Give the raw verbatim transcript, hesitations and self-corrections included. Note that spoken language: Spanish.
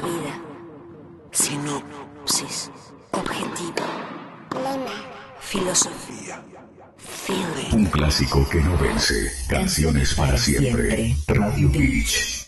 vida. Sinopsis. Objetivo. Lema. Filosofía. Feeling. Un clásico que no vence. Canciones para siempre. Radio Beach.